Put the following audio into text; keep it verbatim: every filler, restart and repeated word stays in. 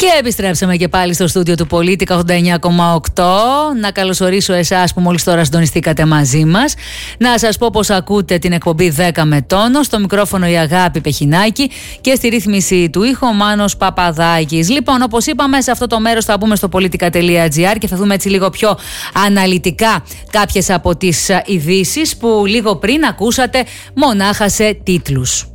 Και επιστρέψαμε και πάλι στο στούντιο του Πολίτικα ογδόντα εννιά κόμμα οκτώ. Να καλωσορίσω εσάς που μόλις τώρα συντονιστήκατε μαζί μας. Να σας πω πως ακούτε την εκπομπή δέκα με τόνο. Στο μικρόφωνο η Αγάπη Πεχινάκη και στη ρύθμιση του ήχου ο Μάνος Παπαδάκης. Λοιπόν, όπως είπαμε, σε αυτό το μέρος θα μπούμε στο πολιτικά τελεία τζι άρ και θα δούμε έτσι λίγο πιο αναλυτικά κάποιες από τις ειδήσεις που λίγο πριν ακούσατε μονάχα σε τίτλους.